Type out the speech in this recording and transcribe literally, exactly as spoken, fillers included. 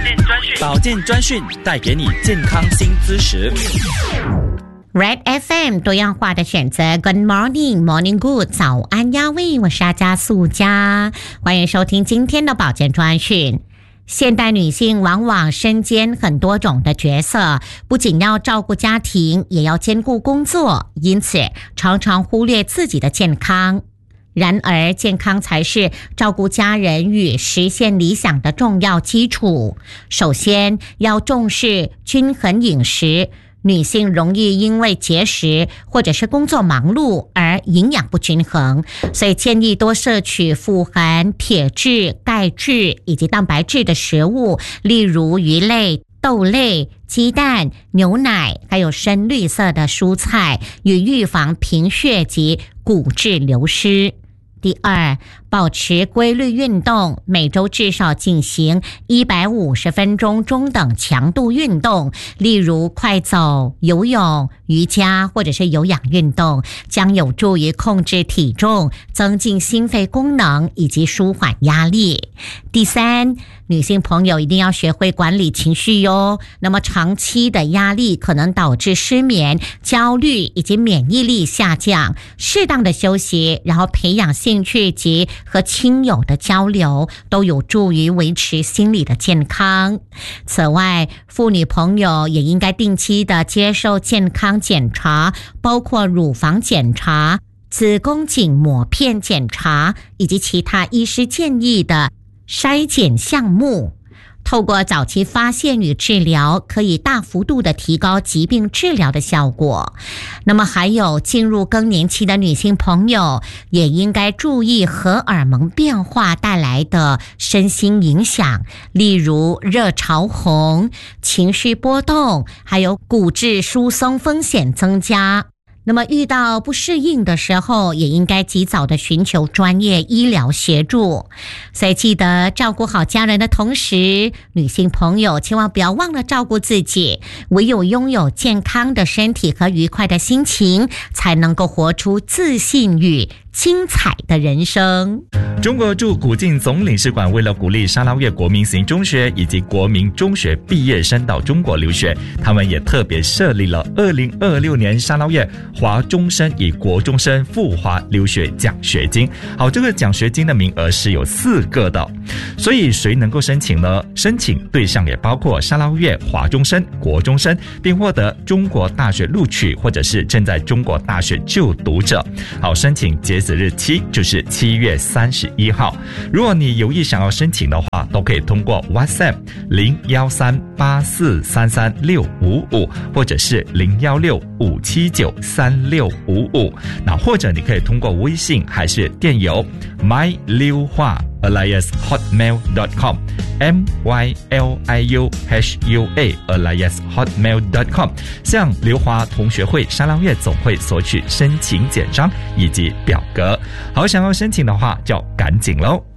保健专讯带给你健康新知识。 Red F M 多样化的选择 Good morning Morning Good 早安呀喂，我是阿家素佳，欢迎收听今天的保健专讯。现代女性往往身兼很多种的角色，不仅要照顾家庭，也要兼顾工作，因此常常忽略自己的健康。然而，健康才是照顾家人与实现理想的重要基础。首先，要重视均衡饮食。女性容易因为节食或者是工作忙碌而营养不均衡，所以建议多摄取富含铁质、钙质以及蛋白质的食物，例如鱼类、豆类、鸡蛋、牛奶，还有深绿色的蔬菜，以预防贫血及骨质流失。第二，保持规律运动，每周至少进行一百五十分钟中等强度运动，例如快走、游泳、瑜伽或者是有氧运动，将有助于控制体重，增进心肺功能以及舒缓压力。第三，女性朋友一定要学会管理情绪哟。那么长期的压力可能导致失眠、焦虑以及免疫力下降，适当的休息，然后培养兴趣及和亲友的交流，都有助于维持心理的健康。此外，妇女朋友也应该定期的接受健康检查，包括乳房检查、子宫颈抹片检查以及其他医师建议的筛检项目。透过早期发现与治疗，可以大幅度的提高疾病治疗的效果。那么还有进入更年期的女性朋友，也应该注意荷尔蒙变化带来的身心影响，例如热潮红、情绪波动，还有骨质疏松风险增加。那么遇到不适应的时候，也应该及早的寻求专业医疗协助。所以记得照顾好家人的同时，女性朋友千万不要忘了照顾自己。唯有拥有健康的身体和愉快的心情，才能够活出自信与精彩的人生。 中国驻古晋总领事馆为了鼓励沙捞越国民型中学以及国民中学毕业生到中国留学，他们也特别设立了二零二六年沙捞越华中生与国中生赴华留学奖学金。好，这个奖学金的名额是有四个的，所以谁能够申请呢？申请对象也包括沙捞越华中生、国中生，并获得中国大学录取或者是正在中国大学就读者。好，申请截止日期就是七月三十一号。如果你有意想要申请的话，都可以通过 WhatsApp 零一三八四三三六五五，或者是零一六五七九三六五五，那或者你可以通过微信还是电邮 my liu hua alias hotmail dot com m y l i u h u a alias hotmail dot com 向留华同学会沙捞越总会索取申请简章以及表格。好，想要申请的话就赶紧咯。